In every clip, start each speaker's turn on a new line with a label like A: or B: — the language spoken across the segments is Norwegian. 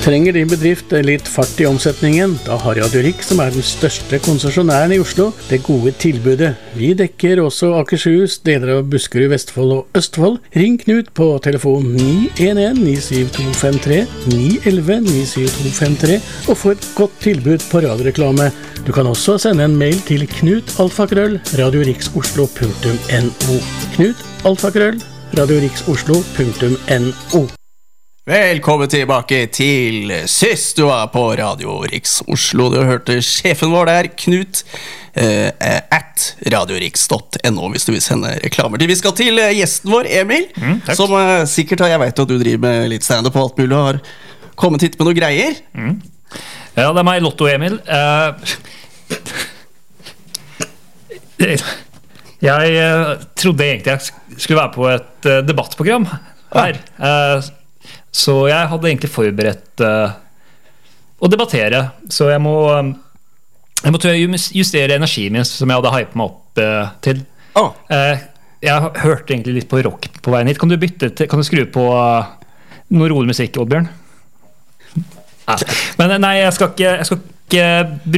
A: Trenger din bedrift litt fart I omsetningen? Da har Radio Rik, som den største konsesjonæren I Oslo, det gode tilbudet. Vi dekker også Akershus, deler av Buskerud, Vestfold og Østfold. Ring Knut på telefon 911-97253, 911-97253, og få et godt tilbud på radioreklame. Du kan også sende en mail til knut@radioriksoslo.no. knut@radioriksoslo.no.
B: Velkommen tilbake til sist du var på Radio Riks Oslo. Du hørte sjefen vår der, Knut, at radioriks.no hvis du vil sende reklamer til. Vi skal til gjesten vår, Emil, som sikkert, jeg vet at du driver med litt stand-up og alt mulig, og har kommet hit med noen greier.
C: Ja, det meg, Lotto Emil. Jeg trodde egentlig jeg skulle være på et debattprogram her. Så jeg hadde egentlig forberedt å debattere, så jeg måtte justere energien min som jeg hadde hypet meg opp til. Jeg hørte egentlig litt på rock på veien hit. Kan du skru på noe rolig musikk, Oddbjørn? Men nei, jeg skal ikke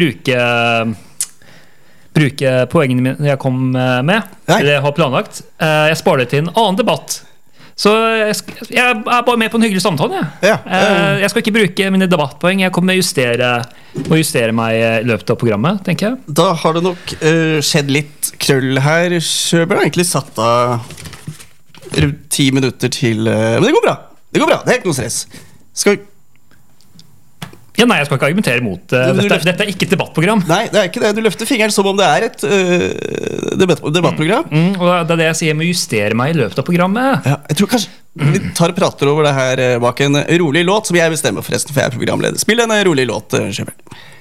C: bruke poengene mine jeg kom med, eller jeg har planlagt. Jeg sparer det til en annen debatt. Så jeg bare med på en hyggelig samtale. Jeg skal ikke bruke mine debattpoeng. Jeg kommer å justere meg I løpet av programmet, tenker jeg.
B: Da har det nok skjedd litt krøll her. Sjøbjørn har egentlig satt av 10 minutter til men det går bra, det er ikke noe stress.
C: Nei, jeg skal ikke argumentere mot dette ikke et debattprogram.
B: Nei, det ikke det. Du løfter fingeren som om det et debattprogram.
C: Og det det jeg sier, jeg må justere meg I løpet av programmet.
B: Ja, jeg tror kanskje vi tar og prater over det her bak en rolig låt, som jeg bestemmer forresten, for jeg programleder. Spill en rolig låt, Sjøbjørn.